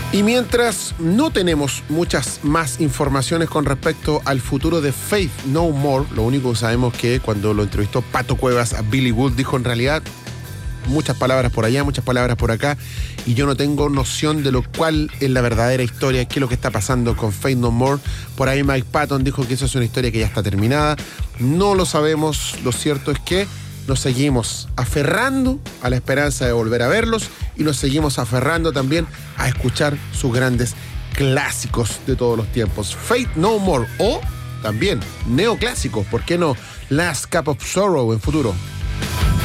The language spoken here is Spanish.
Y mientras no tenemos muchas más informaciones con respecto al futuro de Faith No More, lo único que sabemos es que cuando lo entrevistó Pato Cuevas a Billy Wood dijo en realidad muchas palabras por allá, muchas palabras por acá, y yo no tengo noción de lo cual es la verdadera historia, qué es lo que está pasando con Faith No More. Por ahí Mike Patton dijo que eso es una historia que ya está terminada. No lo sabemos, lo cierto es que nos seguimos aferrando a la esperanza de volver a verlos y nos seguimos aferrando también a escuchar sus grandes clásicos de todos los tiempos. Faith No More o también neoclásicos, ¿por qué no? Last Cup of Sorrow en futuro.